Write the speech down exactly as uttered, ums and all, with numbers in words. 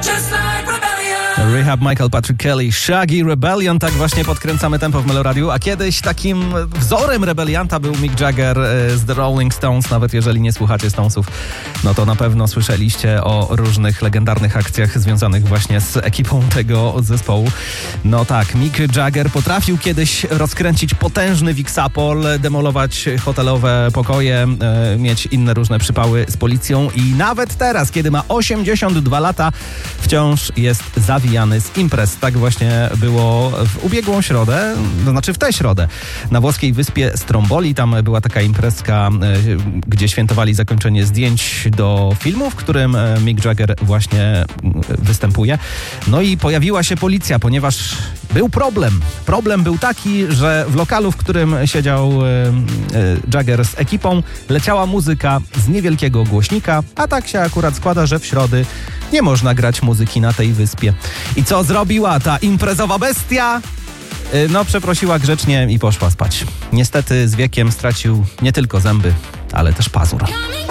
Rehab, Michael Patrick Kelly, Shaggy, Rebellion. Tak właśnie podkręcamy tempo w Meloradiu. A kiedyś takim wzorem rebelianta był Mick Jagger z The Rolling Stones. Nawet jeżeli nie słuchacie Stonesów, no to na pewno słyszeliście o różnych legendarnych akcjach związanych właśnie z ekipą tego zespołu. No tak, Mick Jagger potrafił kiedyś rozkręcić potężny wiksapol, demolować hotelowe pokoje, e, mieć inne różne przypały z policją i nawet teraz, kiedy ma osiemdziesiąt dwa lata, wciąż jest zawijany z imprez. Tak właśnie było w ubiegłą środę, to znaczy w tę środę, na włoskiej wyspie Stromboli. Tam była taka imprezka, gdzie świętowali zakończenie zdjęć do filmu, w którym Mick Jagger właśnie występuje. No i pojawiła się policja, ponieważ był problem. Problem był taki, że w lokalu, w którym siedział Jagger z ekipą, leciała muzyka z niewielkiego głośnika, a tak się akurat składa, że w środy nie można grać muzyki na tej wyspie. I co zrobiła ta imprezowa bestia? No, przeprosiła grzecznie i poszła spać. Niestety z wiekiem stracił nie tylko zęby, ale też pazur.